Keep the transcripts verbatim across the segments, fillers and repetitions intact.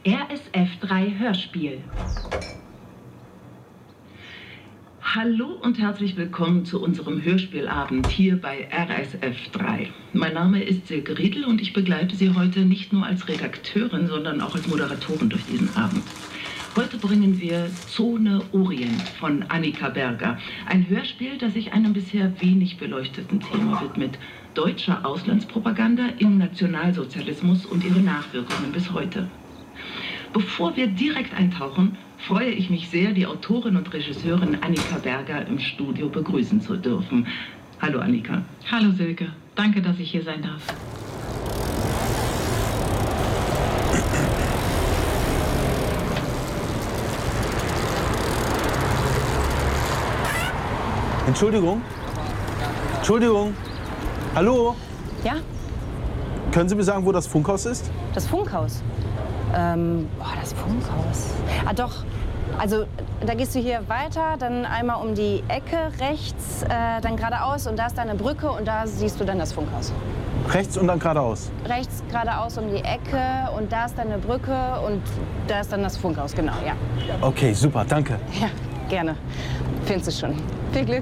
R S F drei Hörspiel. Hallo und herzlich willkommen zu unserem Hörspielabend hier bei R S F drei. Mein Name ist Silke Riedl und ich begleite Sie heute nicht nur als Redakteurin, sondern auch als Moderatorin durch diesen Abend. Heute bringen wir Zone Orient von Annika Berger. Ein Hörspiel, das sich einem bisher wenig beleuchteten Thema widmet. Deutsche Auslandspropaganda im Nationalsozialismus und ihre Nachwirkungen bis heute. Bevor wir direkt eintauchen, freue ich mich sehr, die Autorin und Regisseurin Annika Berger im Studio begrüßen zu dürfen. Hallo Annika. Hallo Silke, danke, dass ich hier sein darf. Entschuldigung? Entschuldigung? Hallo? Ja? Können Sie mir sagen, wo das Funkhaus ist? Das Funkhaus? Ähm, boah, das Funkhaus. Ah doch, also da gehst du hier weiter, dann einmal um die Ecke rechts, äh, dann geradeaus und da ist da eine Brücke und da siehst du dann das Funkhaus. Rechts und dann geradeaus? Rechts geradeaus um die Ecke und da ist dann eine Brücke und da ist dann das Funkhaus, genau, ja. Okay, super, danke. Ja, gerne. Findest du schon. Viel Glück.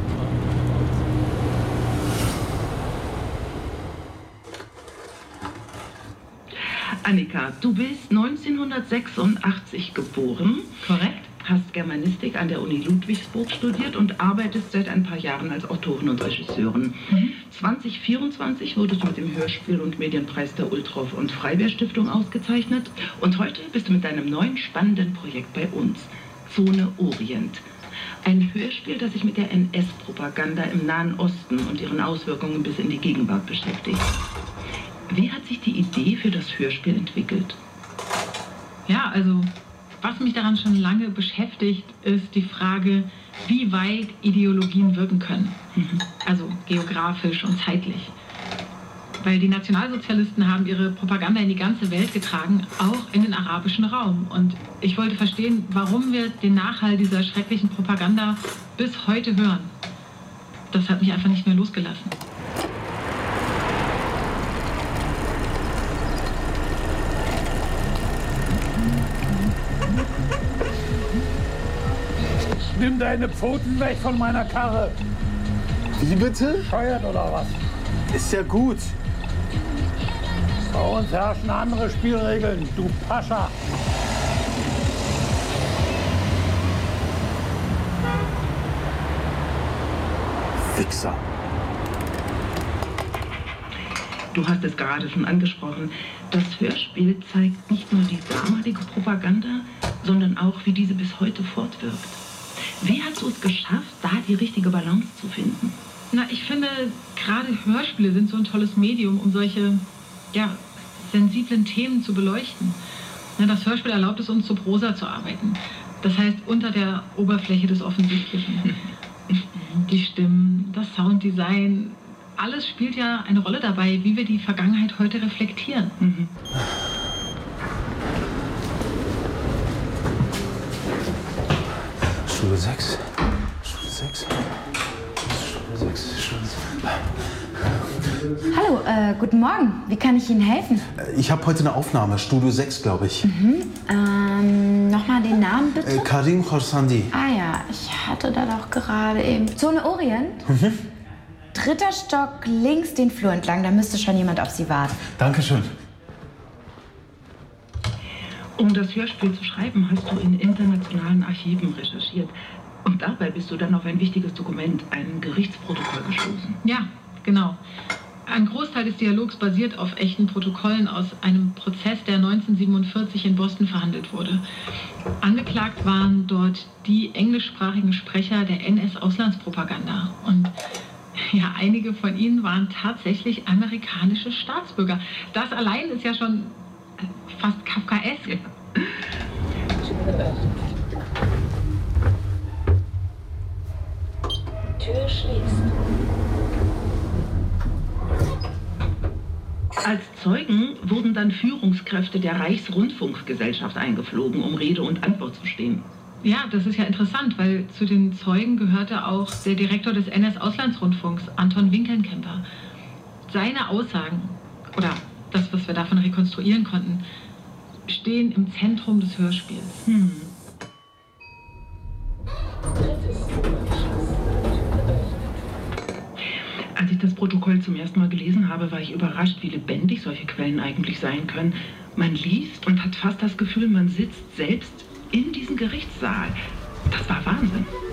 Annika, du bist neunzehnhundertsechsundachtzig geboren. Korrekt. Hast Germanistik an der Uni Ludwigsburg studiert und arbeitest seit ein paar Jahren als Autorin und Regisseurin. Mhm. zwanzig vierundzwanzig wurdest du mit dem Hörspiel- und Medienpreis der Ultroff- und Freiwehr-Stiftung ausgezeichnet. Und heute bist du mit deinem neuen spannenden Projekt bei uns, Zone Orient. Ein Hörspiel, das sich mit der N S-Propaganda im Nahen Osten und ihren Auswirkungen bis in die Gegenwart beschäftigt. Wie hat sich die Idee für das Hörspiel entwickelt? Ja, also was mich daran schon lange beschäftigt, ist die Frage, wie weit Ideologien wirken können. Mhm. Also geografisch und zeitlich. Weil die Nationalsozialisten haben ihre Propaganda in die ganze Welt getragen, auch in den arabischen Raum. Und ich wollte verstehen, warum wir den Nachhall dieser schrecklichen Propaganda bis heute hören. Das hat mich einfach nicht mehr losgelassen. Nimm deine Pfoten weg von meiner Karre. Wie bitte? Scheuert oder was? Ist ja gut. Bei uns herrschen andere Spielregeln, du Pascha. Wichser. Du hast es gerade schon angesprochen. Das Hörspiel zeigt nicht nur die damalige Propaganda, sondern auch, wie diese bis heute fortwirkt. Wie hast du es geschafft, da die richtige Balance zu finden? Na, ich finde, gerade Hörspiele sind so ein tolles Medium, um solche, ja, sensiblen Themen zu beleuchten. Na, das Hörspiel erlaubt es uns, zu Prosa zu arbeiten. Das heißt, unter der Oberfläche des Offensichtlichen. Die Stimmen, das Sounddesign, alles spielt ja eine Rolle dabei, wie wir die Vergangenheit heute reflektieren. Mhm. Schule sechs. Schule sechs. Schule sechs. Schule sechs. Hallo, äh, guten Morgen. Wie kann ich Ihnen helfen? Ich habe heute eine Aufnahme, Studio sechs, glaube ich. Mhm. Ähm, nochmal den Namen bitte? Äh, Karim Khorsandi. Ah ja, ich hatte da doch gerade eben... Zone Orient? Mhm. Dritter Stock, links den Flur entlang. Da müsste schon jemand auf Sie warten. Dankeschön. Um das Hörspiel zu schreiben, hast du in internationalen Archiven recherchiert. Und dabei bist du dann auf ein wichtiges Dokument, ein Gerichtsprotokoll gestoßen. Ja, genau. Ein Großteil des Dialogs basiert auf echten Protokollen aus einem Prozess, der neunzehnhundertsiebenundvierzig in Boston verhandelt wurde. Angeklagt waren dort die englischsprachigen Sprecher der N S-Auslandspropaganda. Und ja, einige von ihnen waren tatsächlich amerikanische Staatsbürger. Das allein ist ja schon fast kafkaesk. Tür schließt. Als Zeugen wurden dann Führungskräfte der Reichsrundfunkgesellschaft eingeflogen, um Rede und Antwort zu stehen. Ja, das ist ja interessant, weil zu den Zeugen gehörte auch der Direktor des N S-Auslandsrundfunks, Anton Winkelnkämper. Seine Aussagen, oder das, was wir davon rekonstruieren konnten, stehen im Zentrum des Hörspiels. Hm. Als ich das Protokoll zum ersten Mal gelesen habe, war ich überrascht, wie lebendig solche Quellen eigentlich sein können. Man liest und hat fast das Gefühl, man sitzt selbst in diesem Gerichtssaal. Das war Wahnsinn.